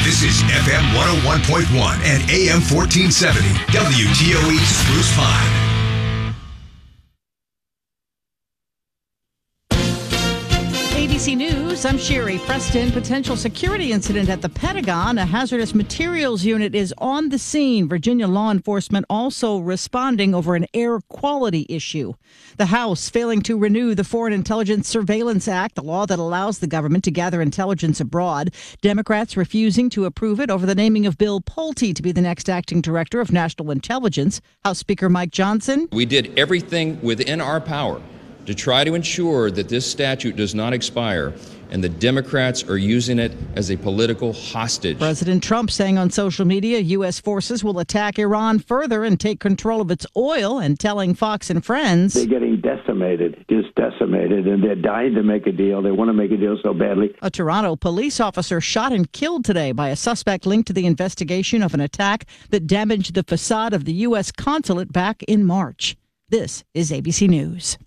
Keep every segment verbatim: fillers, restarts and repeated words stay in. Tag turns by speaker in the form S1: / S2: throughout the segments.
S1: This is F M one oh one point one and A M fourteen seventy, W T O E Spruce Pine.
S2: A B C News, I'm Sherry Preston. Potential security incident at the Pentagon. A hazardous materials unit is on the scene. Virginia law enforcement also responding over an air quality issue. The House failing to renew the Foreign Intelligence Surveillance Act, the law that allows the government to gather intelligence abroad. Democrats refusing to approve it over the naming of Bill Pulte to be the next acting director of national intelligence. House Speaker Mike Johnson.
S3: We did everything within our power to try to ensure that this statute does not expire, and the Democrats are using it as a political hostage.
S2: President Trump saying on social media U S forces will attack Iran further and take control of its oil, and telling Fox and Friends,
S4: they're getting decimated, just decimated, and they're dying to make a deal. They want to make a deal so badly.
S2: A Toronto police officer shot and killed today by a suspect linked to the investigation of an attack that damaged the facade of the U S consulate back in March. This is A B C News.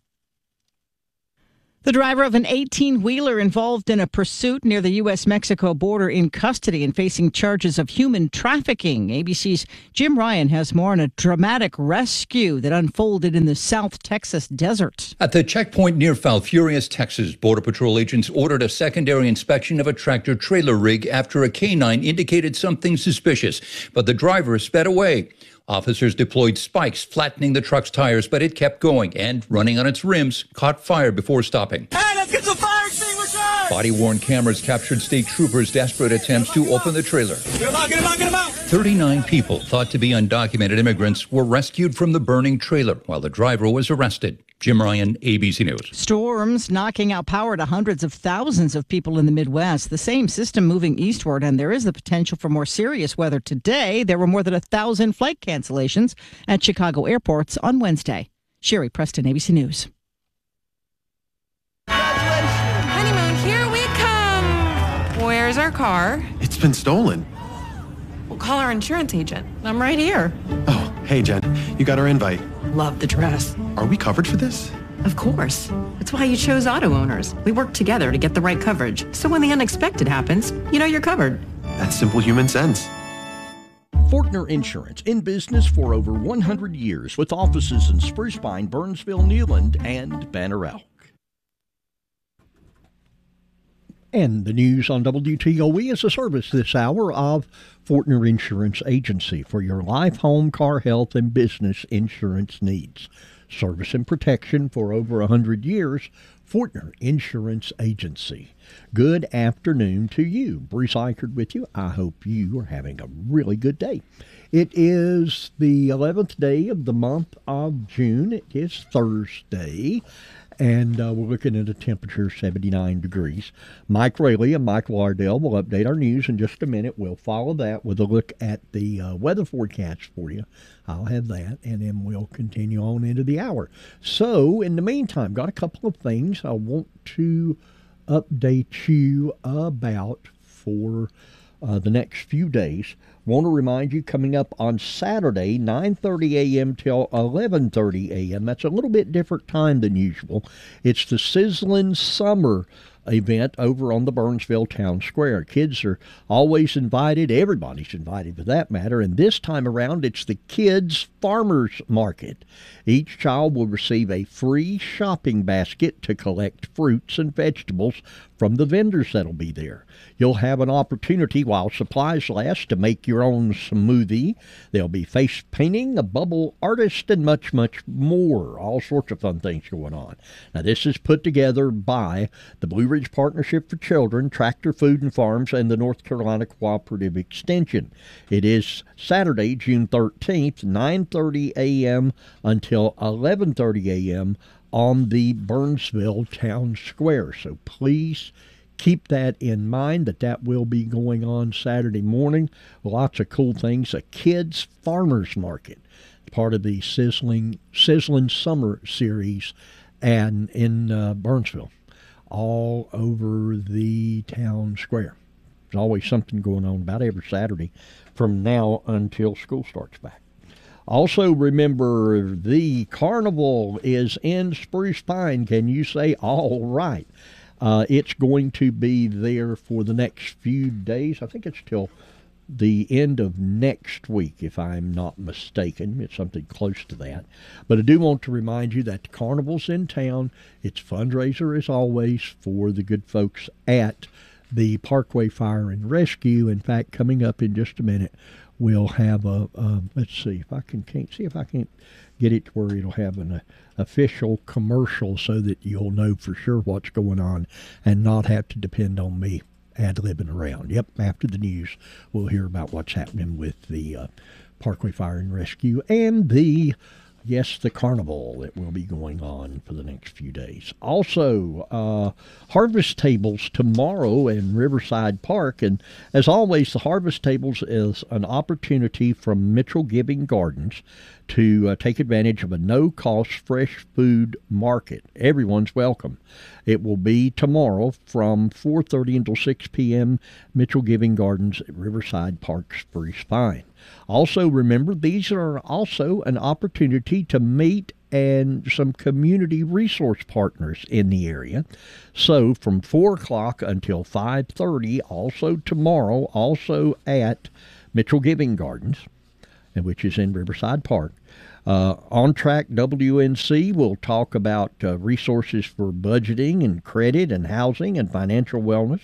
S2: The driver of an eighteen-wheeler involved in a pursuit near the U S Mexico border in custody and facing charges of human trafficking. A B C's Jim Ryan has more on a dramatic rescue that unfolded in the South Texas desert.
S5: At the checkpoint near Falfurrias, Texas, Border Patrol agents ordered a secondary inspection of a tractor-trailer rig after a canine indicated something suspicious, but the driver sped away. Officers deployed spikes, flattening the truck's tires, but it kept going and, running on its rims, caught fire before stopping.
S6: Hey, let's get some fire extinguishers!
S5: Body-worn cameras captured state troopers' desperate attempts to open the trailer.
S6: Get him out, get him out, get him out!
S5: thirty-nine people, thought to be undocumented immigrants, were rescued from the burning trailer while the driver was arrested. Jim Ryan, A B C News.
S2: Storms knocking out power to hundreds of thousands of people in the Midwest. The same system moving eastward, and there is the potential for more serious weather today. There were more than a thousand flight cancellations at Chicago airports on Wednesday. Sherry Preston, A B C News.
S7: Honeymoon, here we come. Where's our car?
S8: It's been stolen.
S7: We'll call our insurance agent. I'm right here.
S8: Oh, hey, Jen. You got our invite.
S7: Love the dress.
S8: Are we covered for this?
S7: Of course. That's why you chose auto owners. We work together to get the right coverage. So when the unexpected happens, you know you're covered.
S8: That's simple human sense.
S9: Fortner Insurance, in business for over one hundred years with offices in Spruce Pine, Burnsville, Newland, and Banner Elk. And the news on W T O E is a service this hour of Fortner Insurance Agency for your life, home, car, health, and business insurance needs. Service and protection for over one hundred years, Fortner Insurance Agency. Good afternoon to you. Bruce Eichert with you. I hope you are having a really good day. It is the eleventh day of the month of June. It is Thursday. And uh, we're looking at a temperature seventy-nine degrees. Mike Rayleigh and Mike Lardell will update our news in just a minute. We'll follow that with a look at the uh, weather forecast for you. I'll have that, and then we'll continue on into the hour. So, in the meantime, got a couple of things I want to update you about for uh, the next few days. Want to remind you, coming up on Saturday, nine thirty a.m. till eleven thirty a.m. That's a little bit different time than usual. It's the Sizzling Summer event over on the Burnsville Town Square. Kids are always invited. Everybody's invited for that matter. And this time around, it's the Kids Farmers Market. Each child will receive a free shopping basket to collect fruits and vegetables from the vendors that'll be there. You'll have an opportunity while supplies last to make your own smoothie. There'll be face painting, a bubble artist, and much, much more. All sorts of fun things going on. Now, this is put together by the Blue Ridge Partnership for Children, Tractor Food and Farms, and the North Carolina Cooperative Extension. It is Saturday, June thirteenth, nine thirty a.m. until eleven thirty a.m. on the Burnsville Town Square. So please keep that in mind, that that will be going on Saturday morning. Lots of cool things. A Kids Farmers Market, part of the Sizzling, Sizzling Summer series, and in uh, Burnsville, all over the town square. There's always something going on about every Saturday from now until school starts back. Also, remember, the carnival is in Spruce Pine. Can you say all right? Uh, it's going to be there for the next few days. I think it's till the end of next week, if I'm not mistaken. It's something close to that. But I do want to remind you that the carnival's in town. It's fundraiser, as always, for the good folks at the Parkway Fire and Rescue. In fact, coming up in just a minute, we'll have a, a let's see if I can can't see if I can't get it to where it'll have an uh, official commercial so that you'll know for sure what's going on and not have to depend on me ad-libbing around. Yep, after the news, we'll hear about what's happening with the uh, Parkway Fire and Rescue and the, yes, the carnival that will be going on for the next few days. Also, uh, harvest tables tomorrow in Riverside Park. And as always, the harvest tables is an opportunity from Mitchell Giving Gardens to uh, take advantage of a no-cost fresh food market. Everyone's welcome. It will be tomorrow from four thirty until six p.m. Mitchell Giving Gardens at Riverside Park, Spruce Pine. Also, remember, these are also an opportunity to meet and some community resource partners in the area. So from four o'clock until five thirty, also tomorrow, also at Mitchell Giving Gardens, which is in Riverside Park. Uh, On Track W N C will talk about uh, resources for budgeting and credit and housing and financial wellness.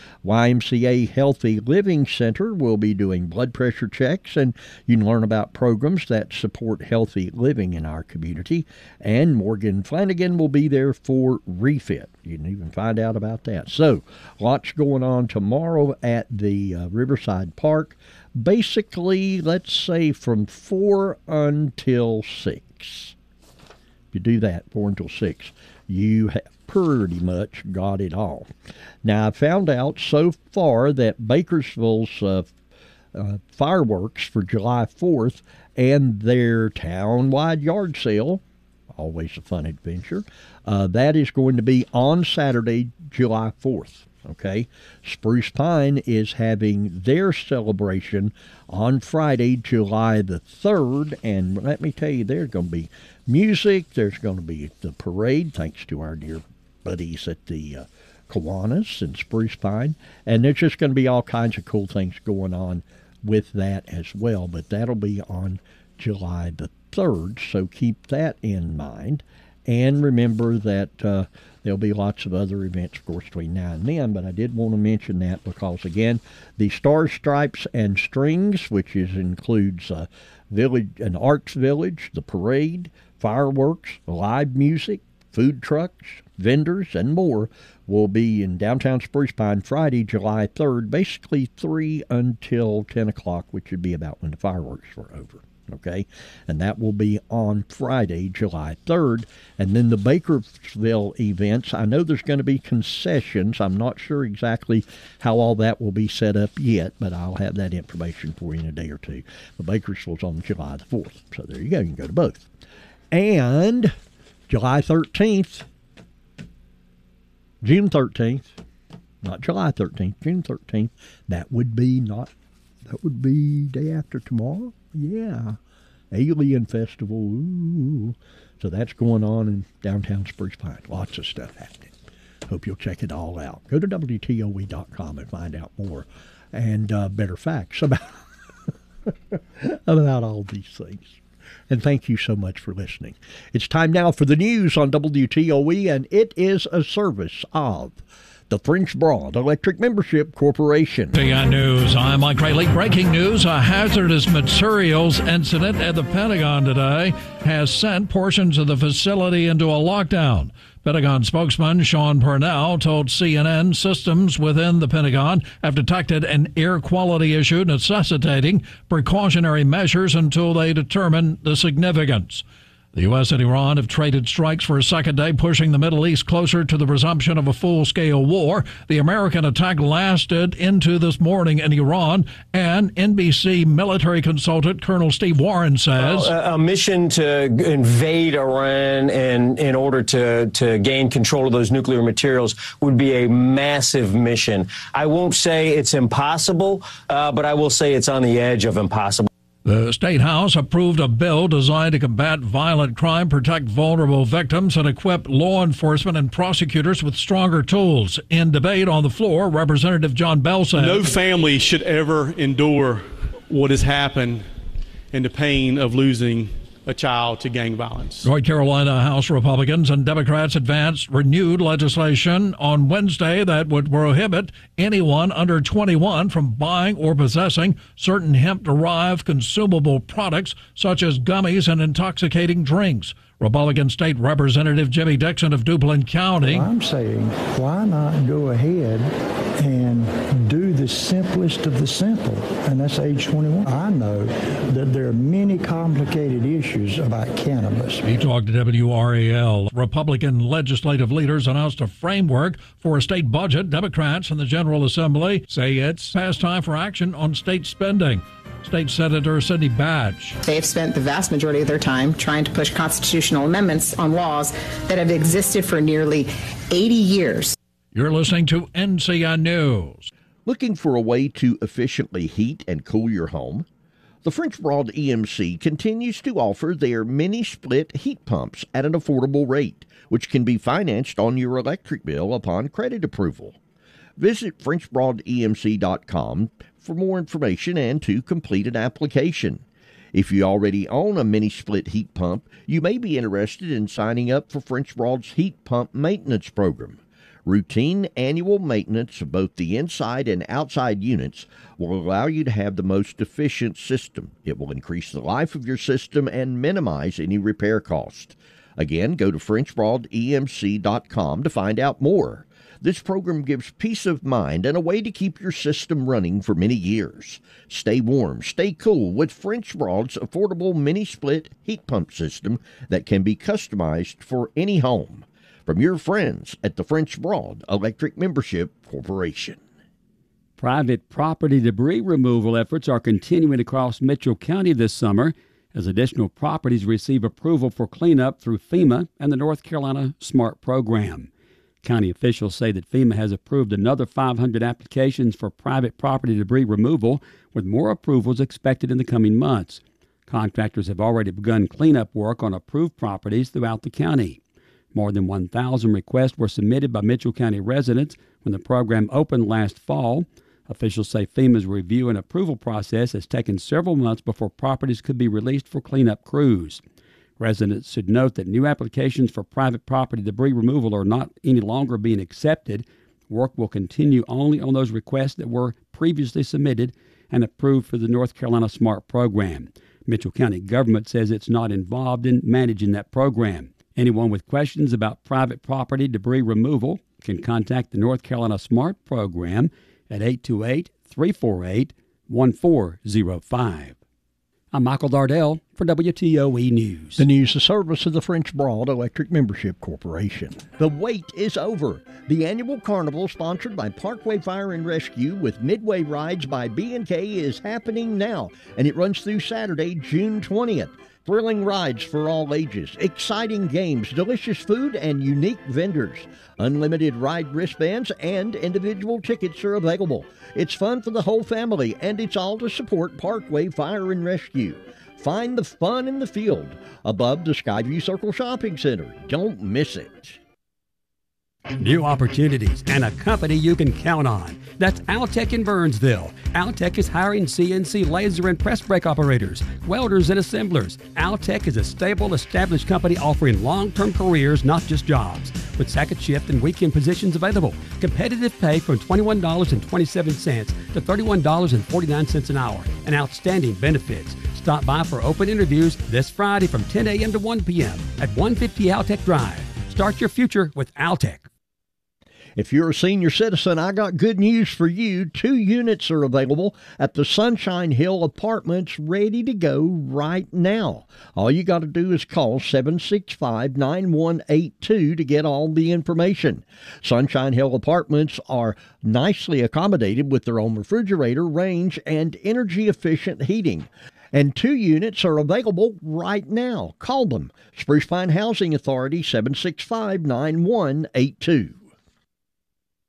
S9: Y M C A Healthy Living Center will be doing blood pressure checks, and you can learn about programs that support healthy living in our community. And Morgan Flanagan will be there for refit. You can even find out about that. So, lots going on tomorrow at the uh, Riverside Park. Basically, let's say from four until six. If you do that, four until six, you have pretty much got it all. Now, I found out so far that Bakersfield's uh, uh, fireworks for July fourth and their town-wide yard sale, always a fun adventure, uh, that is going to be on Saturday, July fourth. Okay, Spruce Pine is having their celebration on Friday, July the third, and let me tell you, there's going to be music, there's going to be the parade, thanks to our dear buddies at the uh, Kiwanis and Spruce Pine, and there's just going to be all kinds of cool things going on with that as well, but that'll be on July the third, so keep that in mind. And remember that uh, there'll be lots of other events, of course, between now and then, but I did want to mention that because, again, the Stars, Stripes, and Strings, which is includes uh, village, an arts village, the parade, fireworks, live music, food trucks, vendors, and more, will be in downtown Spruce Pine Friday, July third, basically three until ten o'clock, which would be about when the fireworks were over. Okay, and that will be on Friday, July third. And then the Bakersville events, I know there's going to be concessions. I'm not sure exactly how all that will be set up yet, but I'll have that information for you in a day or two. The Bakersfield's on July the fourth, so there you go. You can go to both. And July thirteenth, June thirteenth, not July thirteenth, June thirteenth, that would be not, that would be day after tomorrow. Yeah, Alien Festival. Ooh. So that's going on in downtown Spruce Pine. Lots of stuff happening. Hope you'll check it all out. Go to W T O E dot com and find out more and uh, better facts about, about all these things. And thank you so much for listening. It's time now for the news on W T O E, and it is a service of the French Broad Electric Membership Corporation.
S10: T I News, I'm Mike Rayleigh. Breaking news, a hazardous materials incident at the Pentagon today has sent portions of the facility into a lockdown. Pentagon spokesman Sean Purnell told C N N systems within the Pentagon have detected an air quality issue necessitating precautionary measures until they determine the significance. The U S and Iran have traded strikes for a second day, pushing the Middle East closer to the resumption of a full-scale war. The American attack lasted into this morning in Iran, and N B C military consultant Colonel Steve Warren says...
S11: Well, a mission to invade Iran and in order to, to gain control of those nuclear materials would be a massive mission. I won't say it's impossible, uh, but I will say it's on the edge of impossible.
S10: The State House approved a bill designed to combat violent crime, protect vulnerable victims, and equip law enforcement and prosecutors with stronger tools. In debate on the floor, Representative John Bell said,
S12: "No family should ever endure what has happened and the pain of losing a child to gang violence."
S10: North Carolina House Republicans and Democrats advanced renewed legislation on Wednesday that would prohibit anyone under twenty-one from buying or possessing certain hemp-derived consumable products such as gummies and intoxicating drinks. Republican State Representative Jimmy Dixon of Duplin County.
S13: Well, I'm saying, why not go ahead and do the simplest of the simple, and that's age twenty-one. I know that there are many complicated issues about cannabis.
S10: He talked to W R A L. Republican legislative leaders announced a framework for a state budget. Democrats in the General Assembly say it's past time for action on state spending. State Senator Sidney Batch.
S14: They have spent the vast majority of their time trying to push constitutional amendments on laws that have existed for nearly eighty years.
S10: You're listening to N C N News.
S9: Looking for a way to efficiently heat and cool your home? The French Broad E M C continues to offer their mini-split heat pumps at an affordable rate, which can be financed on your electric bill upon credit approval. Visit French Broad E M C dot com for more information and to complete an application. If you already own a mini-split heat pump, you may be interested in signing up for French Broad's heat pump maintenance program. Routine annual maintenance of both the inside and outside units will allow you to have the most efficient system. It will increase the life of your system and minimize any repair cost. Again, go to French Broad E M C dot com to find out more. This program gives peace of mind and a way to keep your system running for many years. Stay warm, stay cool with French Broad's affordable mini-split heat pump system that can be customized for any home. From your friends at the French Broad Electric Membership Corporation.
S15: Private property debris removal efforts are continuing across Mitchell County this summer as additional properties receive approval for cleanup through FEMA and the North Carolina SMART program. County officials say that FEMA has approved another five hundred applications for private property debris removal, with more approvals expected in the coming months. Contractors have already begun cleanup work on approved properties throughout the county. More than one thousand requests were submitted by Mitchell County residents when the program opened last fall. Officials say FEMA's review and approval process has taken several months before properties could be released for cleanup crews. Residents should note that new applications for private property debris removal are not any longer being accepted. Work will continue only on those requests that were previously submitted and approved for the North Carolina SMART program. Mitchell County government says it's not involved in managing that program. Anyone with questions about private property debris removal can contact the North Carolina SMART program at eight two eight, three four eight, one four zero five. I'm Michael Dardell for W T O E News.
S9: The news is service of the French Broad Electric Membership Corporation. The wait is over. The annual carnival sponsored by Parkway Fire and Rescue with Midway Rides by B and K is happening now, and it runs through Saturday, June twentieth. Thrilling rides for all ages, exciting games, delicious food, and unique vendors. Unlimited ride wristbands and individual tickets are available. It's fun for the whole family, and it's all to support Parkway Fire and Rescue. Find the fun in the field above the Skyview Circle Shopping Center. Don't miss it.
S15: New opportunities and a company you can count on. That's Altec in Burnsville. Altec is hiring C N C laser and press brake operators, welders and assemblers. Altec is a stable, established company offering long-term careers, not just jobs. With second shift and weekend positions available. Competitive pay from twenty-one dollars and twenty-seven cents to thirty-one dollars and forty-nine cents an hour. And outstanding benefits. Stop by for open interviews this Friday from ten a.m. to one p.m. at one fifty Altec Drive. Start your future with Altec.
S9: If you're a senior citizen, I got good news for you. Two units are available at the Sunshine Hill Apartments, ready to go right now. All you got to do is call seven six five, nine one eight two to get all the information. Sunshine Hill Apartments are nicely accommodated with their own refrigerator, range, and energy-efficient heating. And two units are available right now. Call them. Spruce Pine Housing Authority, seven six five, nine one eight two.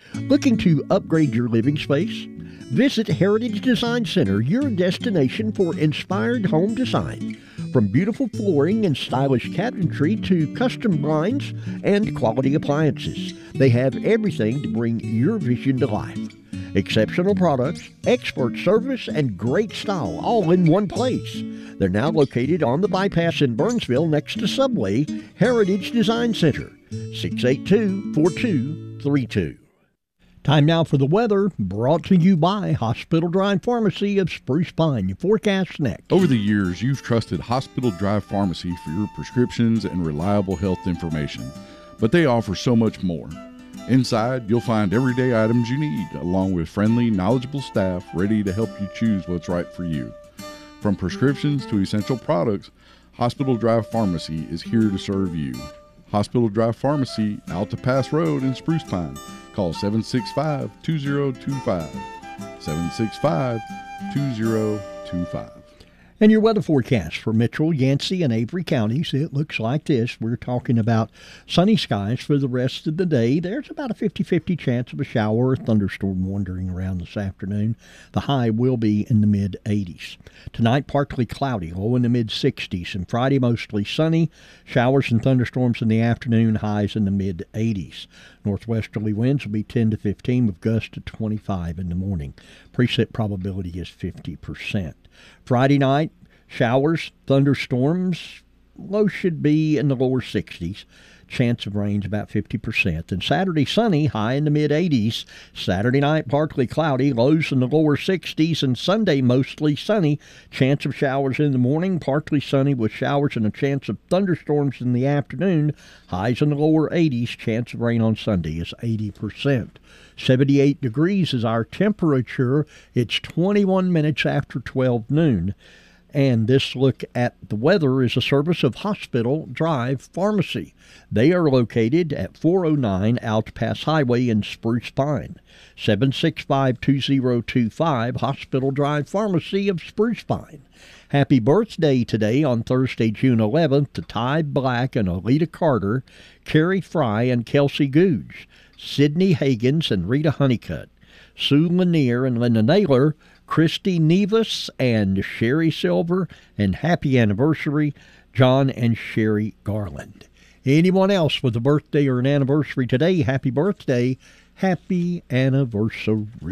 S9: Looking to upgrade your living space? Visit Heritage Design Center, your destination for inspired home design. From beautiful flooring and stylish cabinetry to custom blinds and quality appliances, they have everything to bring your vision to life. Exceptional products, expert service, and great style all in one place. They're now located on the bypass in Burnsville next to Subway. Heritage Design Center, six eight two, four two three two. Time now for the weather, brought to you by Hospital Drive Pharmacy of Spruce Pine. Your forecast next.
S16: Over the years, you've trusted Hospital Drive Pharmacy for your prescriptions and reliable health information, but they offer so much more. Inside, you'll find everyday items you need, along with friendly, knowledgeable staff ready to help you choose what's right for you. From prescriptions to essential products, Hospital Drive Pharmacy is here to serve you. Hospital Drive Pharmacy, Alta Pass Road in Spruce Pine. Call seven six five, two zero two five, seven six five, two zero two five.
S9: And your weather forecast for Mitchell, Yancey, and Avery counties, it looks like this. We're talking about sunny skies for the rest of the day. There's about a fifty-fifty chance of a shower or thunderstorm wandering around this afternoon. The high will be in the mid eighties. Tonight, partly cloudy, low in the mid sixties. And Friday, mostly sunny. Showers and thunderstorms in the afternoon, highs in the mid eighties. Northwesterly winds will be ten to fifteen with gusts to twenty-five in the morning. Precip probability is fifty percent. Friday night, showers, thunderstorms, low should be in the lower sixties. Chance of rain is about fifty percent. And Saturday, sunny, high in the mid eighties. Saturday night, partly cloudy, lows in the lower sixties. And Sunday, mostly sunny. Chance of showers in the morning, partly sunny with showers and a chance of thunderstorms in the afternoon. Highs in the lower eighties. Chance of rain on Sunday is eighty percent. seventy-eight degrees is our temperature. It's twenty-one minutes after twelve noon. And this look at the weather is a service of Hospital Drive Pharmacy. They are located at four oh nine Alta Pass Highway in Spruce Pine. seven six five, two zero two five, Hospital Drive Pharmacy of Spruce Pine. Happy birthday today on Thursday, June eleventh to Ty Black and Alita Carter, Carrie Fry and Kelsey Googe, Sydney Hagans and Rita Honeycutt, Sue Lanier and Linda Naylor, Christy Nevis and Sherry Silver, and happy anniversary, John and Sherry Garland. Anyone else with a birthday or an anniversary today, happy birthday, happy anniversary.